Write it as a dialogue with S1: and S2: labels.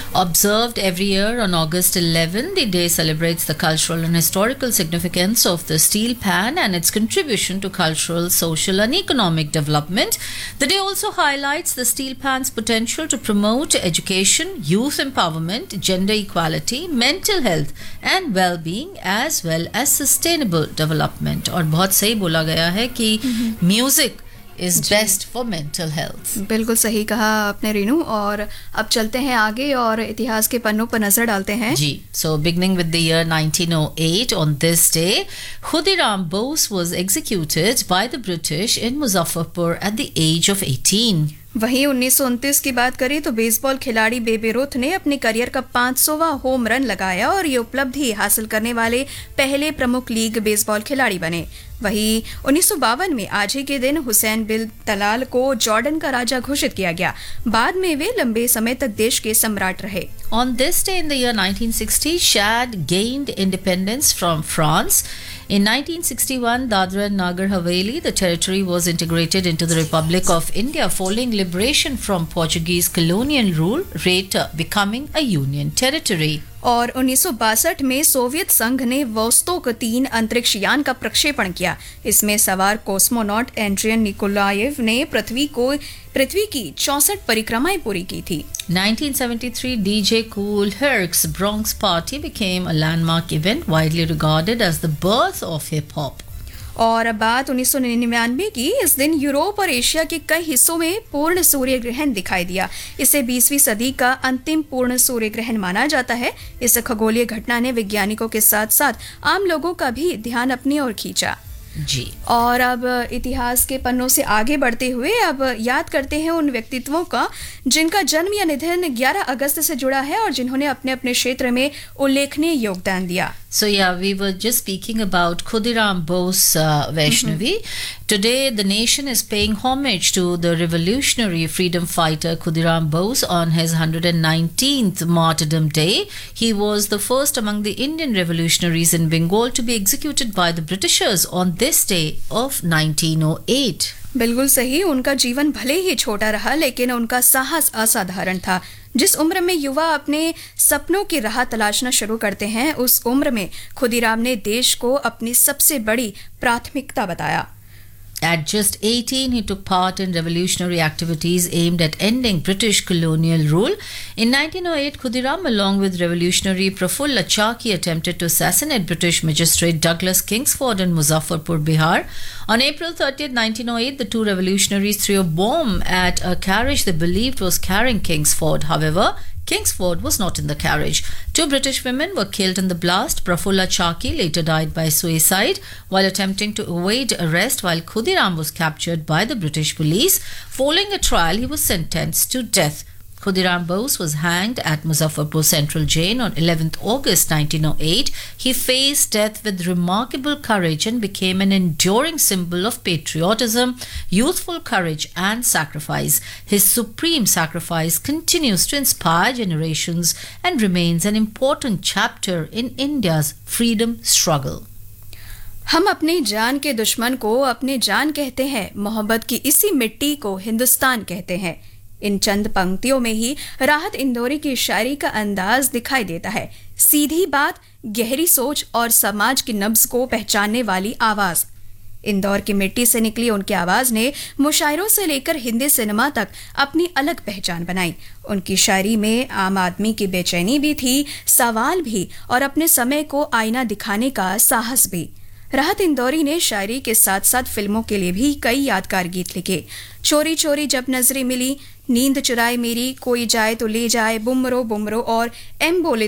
S1: Observed every year on August 11, the day celebrates the cultural and historical significance of the steel pan and its contribution to cultural, social, and economic development. The day also highlights the steel pan's potential to promote education, youth empowerment, gender equality, mental health, and well-being, as well as sustainable development. और बहुत सही बोला गया है कि music is best for mental health.
S2: बिल्कुल सही कहा आपने रीनू। और अब चलते हैं आगे और इतिहास के पन्नों पर नजर डालते हैं।
S1: जी, so beginning with the year 1908, on this day, Khudiram Bose was executed by the British in Muzaffarpur at the age of 18.
S2: वहीं 1929 की बात करें तो बेसबॉल खिलाड़ी बेबे रुथ ने अपने करियर का 500वां होम रन लगाया और ये उपलब्धि हासिल करने वाले पहले प्रमुख लीग बेसबॉल खिलाड़ी बने। वहीं 1952 में आज ही के दिन हुसैन बिन तलाल को जॉर्डन का राजा घोषित किया गया। बाद में वे लंबे समय तक देश के सम्राट रहे।
S1: On this day in the year 1960, Chad gained independence from France. In 1961, Dadra and Nagar Haveli, the territory was integrated into the Republic of India following liberation from Portuguese colonial rule, later becoming a union territory.
S2: और 1962 में Soviet संघ ने Vostok 3 अंतरिक्ष यान का प्रक्षेपण किया। इसमें सवार कॉस्मोनॉट एंड्रियन निकोलाएव ने पृथ्वी की 64 परिक्रमाएं पूरी की थी।
S1: 1973, DJ Kool Herc's Bronx Party became a landmark event widely regarded as the birth of hip-hop.
S2: और अब बात 1999 की। इस दिन यूरोप और एशिया के कई हिस्सों में पूर्ण सूर्य ग्रहण दिखाई दिया। इसे 20वीं सदी का अंतिम पूर्ण सूर्य ग्रहण माना जाता है। इस खगोलीय घटना ने वैज्ञानिकों के साथ साथ आम लोगों का भी ध्यान अपनी ओर खींचा।
S1: जी,
S2: और अब इतिहास के पन्नों से आगे बढ़ते हुए अब याद करते हैं उन व्यक्तित्वों का जिनका जन्म या निधन 11 अगस्त से जुड़ा है और जिन्होंने अपने अपने क्षेत्र में उल्लेखनीय योगदान दिया।
S1: So yeah, we were just speaking about Khudiram Bose Vaishnavi. Today, the nation is paying homage to the revolutionary freedom fighter Khudiram Bose on his 119th Martyrdom Day. He was the first among the Indian revolutionaries in Bengal to be executed by the Britishers on this day of 1908.
S2: बिल्कुल सही। उनका जीवन भले ही छोटा रहा लेकिन उनका साहस असाधारण था। जिस उम्र में युवा अपने सपनों की राह तलाशना शुरू करते हैं, उस उम्र में खुदीराम ने देश को अपनी सबसे बड़ी प्राथमिकता बताया।
S1: At just 18, he took part in revolutionary activities aimed at ending British colonial rule. In 1908, Khudiram, along with revolutionary Prafulla Chaki, attempted to assassinate British magistrate Douglas Kingsford in Muzaffarpur, Bihar. On April 30, 1908, the two revolutionaries threw a bomb at a carriage they believed was carrying Kingsford. However, Kingsford was not in the carriage. 2 British women were killed in the blast. Prafulla Chaki later died by suicide while attempting to evade arrest, while Khudiram was captured by the British police. Following a trial, he was sentenced to death. Khudiram Bose was hanged at Muzaffarpur Central Jail on 11th August 1908. He faced death with remarkable courage and became an enduring symbol of patriotism, youthful courage, and sacrifice. His supreme sacrifice continues to inspire generations and remains an important chapter in India's freedom struggle.
S2: हम अपनी जान के दुश्मन को अपनी जान कहते हैं, मोहब्बत की इसी मिट्टी को हिंदुस्तान कहते हैं। इन चंद पंक्तियों में ही राहत इंदौरी की शायरी का अंदाज दिखाई देता है। सीधी बात, गहरी सोच और समाज की नब्ज को पहचानने वाली आवाज। इंदौर की मिट्टी से निकली उनकी आवाज ने मुशायरों से लेकर हिंदी सिनेमा तक अपनी अलग पहचान बनाई। उनकी शायरी में आम आदमी की बेचैनी भी थी, सवाल भी और अपने समय को आईना दिखाने का साहस भी। राहत इंदौरी ने शायरी के साथ साथ फिल्मों के लिए भी कई यादगार गीत लिखे। चोरी चोरी जब नजरें मिली, नींद चुराए मेरी, कोई जाए तो ले जाए, बुमरो बुमरो और एम बोले